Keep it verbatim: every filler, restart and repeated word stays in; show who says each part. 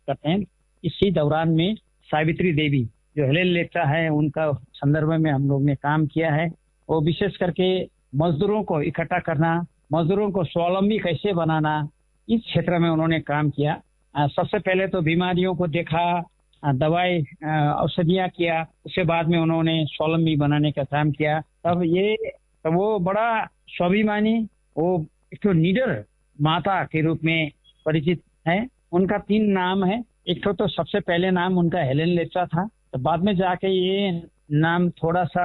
Speaker 1: करते हैं। इसी दौरान में सावित्री देवी जो हेलेन लेप्चा है उनका संदर्भ में हम लोग ने काम किया है। वो विशेष करके मजदूरों को इकट्ठा करना, मजदूरों को स्वावलंबी कैसे बनाना, इस क्षेत्र में उन्होंने काम किया। सबसे पहले तो बीमारियों को देखा, दवाई औषधियाँ किया, उसके बाद में उन्होंने स्वावलंबी बनाने का काम किया। तब ये तो वो बड़ा स्वाभिमानी, वो एक तो निडर माता के रूप में परिचित है। उनका तीन नाम है। एक तो, तो सबसे पहले नाम उनका हेलेन लेप्चा था, तो बाद में जाके ये नाम थोड़ा सा